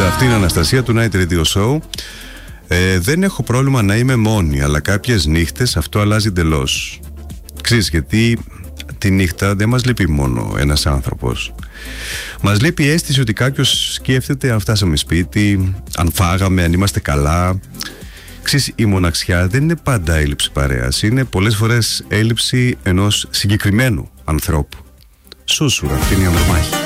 Αυτή είναι η Αναστασία του Night Radio Show. Δεν έχω πρόβλημα να είμαι μόνη, αλλά κάποιες νύχτες αυτό αλλάζει εντελώς. Ξέρεις, γιατί τη νύχτα δεν μας λείπει μόνο ένας άνθρωπος. Μας λείπει η αίσθηση ότι κάποιος σκέφτεται αν φτάσαμε σπίτι, αν φάγαμε, αν είμαστε καλά. Ξέρεις, η μοναξιά δεν είναι πάντα έλλειψη παρέας. Είναι πολλές φορές έλλειψη ενός συγκεκριμένου ανθρώπου. Σούσουρα, αυτή είναι η Ανδρομάχη.